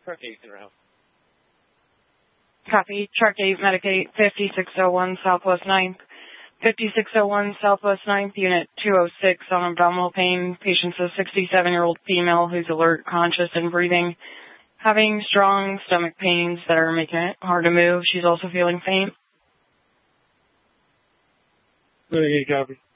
Truck 8 in route. Copy. Truck 8, Medicaid 5601 Southwest 9th. 5601 Southwest 9th, Unit 206 on abdominal pain. Patient's a 67-year-old female who's alert, conscious, and breathing. Having strong stomach pains that are making it hard to move. She's also feeling faint. Medicaid, copy.